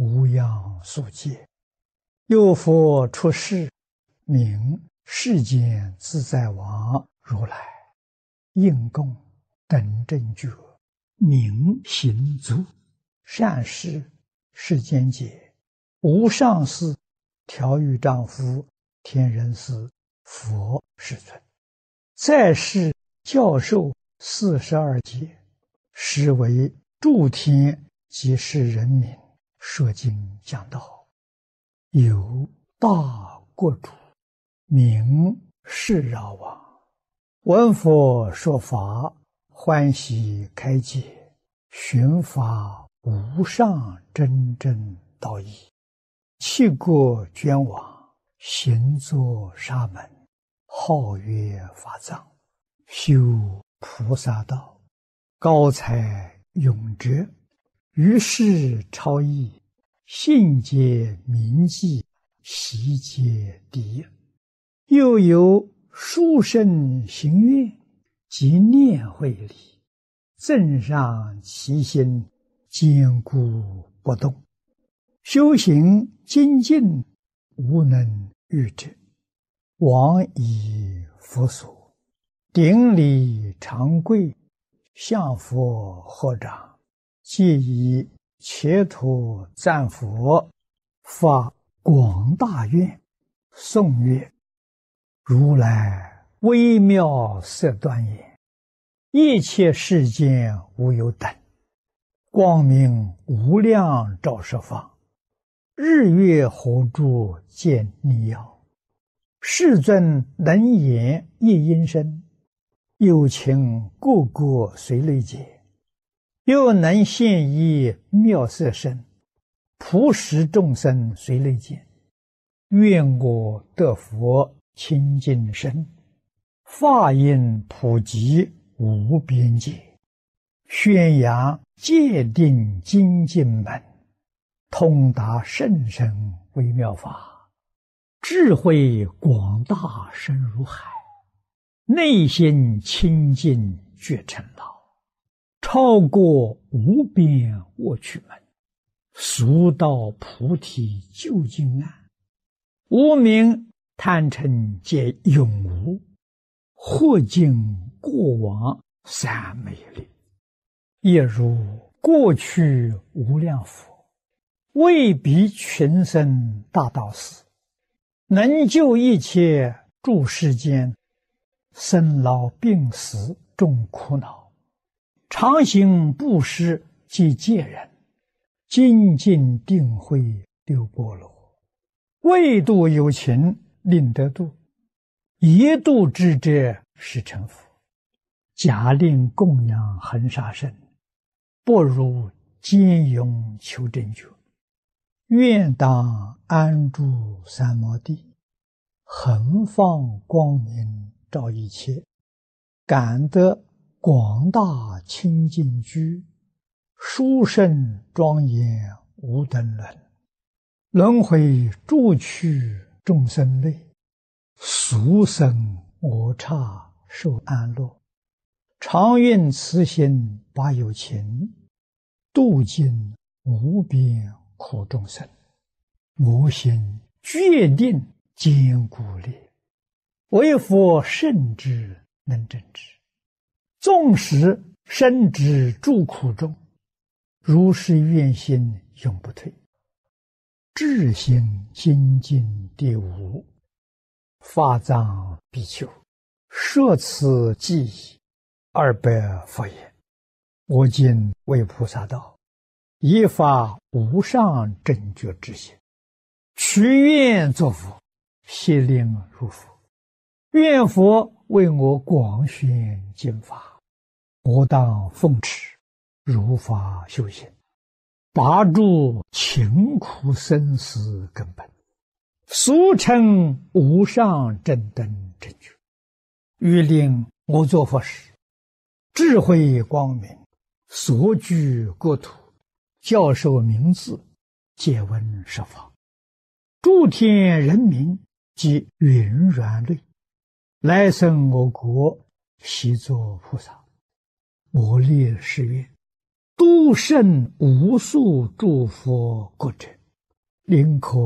无量宿界。有佛出世，名世间自在王如来，应供等正觉，名行足，善事世间解，无上士、调御丈夫、天人师、佛世尊，在世教授42劫，实为诸天及世人民说经讲道。有大国主，名释饶王，闻佛说法，欢喜开解，寻发无上真正道义，弃国捐往，行作沙门，号曰法藏，修菩萨道，高才永哲，于世超逸，信解铭记，习解第一。又有殊胜行愿及念慧力，正上其心，坚固不动，修行精进，无能御之。往以佛所，顶礼长跪，向佛合掌，皆以切土赞佛，发广大愿，颂曰：如来微妙色端严，一切世间无有等，光明无量照十方，日月火柱见逆耀，世尊能言一音声，有情个个随类解，又能现一妙色身，普使众生随类见。愿我得佛清净身，法音普及无边界，宣扬戒定精进门，通达甚深微妙法，智慧广大深如海，内心清净觉成老，超过无边卧趣门，速到菩提究竟岸，无明贪嗔皆永无，或尽过往三昧力，亦如过去无量佛，为彼群生大道士，能救一切诸世间生老病死众苦恼，常行布施及戒人，精进定慧六波罗，为度有情令得度，一度之者是成佛。假令供养恒沙身，不如坚勇求正觉。愿当安住三摩地，恒放光明照一切，感得广大清净居，殊胜庄严无等伦，轮回诸趣众生类，俗生我刹受安乐，常愿慈心把有情，度尽无边苦众生。我心决定坚固力，为佛圣之能正之，纵使身之诸苦中，如是愿心永不退。智行精进第五，法藏比丘，摄此记忆200佛言：我今为菩萨道，以发无上正觉之心，许愿作佛，悉令如佛。愿佛为我广宣经法，我当奉持，如法修行，拔除勤苦生死根本，俗称无上正等正觉。欲令我作佛时，智慧光明，所居国土，教授名字，皆闻十方，诸天人民及云软类，来生我国，悉作菩萨。我立誓愿， 度胜无数诸佛国者，宁可